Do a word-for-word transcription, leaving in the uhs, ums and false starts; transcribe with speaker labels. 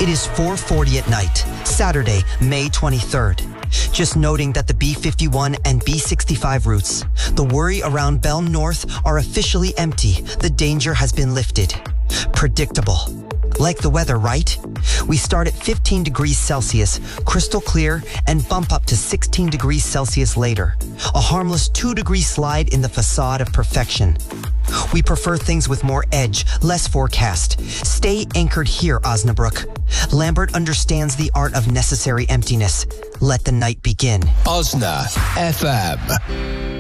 Speaker 1: It is four forty at night, Saturday, May twenty-third. Just noting that the B fifty-one and B sixty-five routes, the worry around Belle North are officially empty. The danger has been lifted. Predictable. Like the weather, right? We start at fifteen degrees Celsius, crystal clear, and bump up to sixteen degrees Celsius later. A harmless two degree slide in the facade of perfection. We prefer things with more edge, less forecast. Stay anchored here, Osnabrück. Lambert understands the art of necessary emptiness. Let the night begin.
Speaker 2: Osna F M.